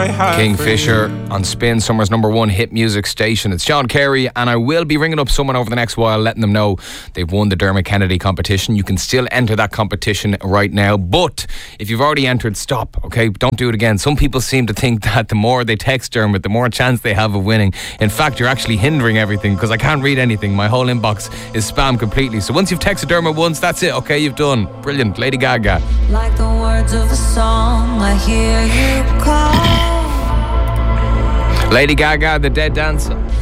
I have Kingfisher on Spin, Summer's #1 hit music station. It's Sean Carey, and I will be ringing up someone over the next while, letting them know they've won the Dermot Kennedy competition. You can still enter that competition right now, but if you've already entered, stop, okay? Don't do it again. Some people seem to think that the more they text Dermot, the more chance they have of winning. In fact, you're actually hindering everything, because I can't read anything. My whole inbox is spam completely. So once you've texted Dermot once, that's it, okay? You've done. Brilliant. Lady Gaga. Like the words of a song, I hear you call. Lady Gaga, The Dead Dancer.